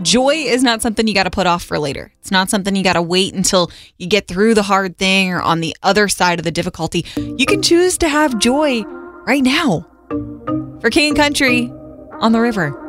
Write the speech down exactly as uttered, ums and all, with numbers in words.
joy is not something you got to put off for later. It's not something you got to wait until you get through the hard thing or on the other side of the difficulty. You can choose to have joy right now. For King and Country on the River.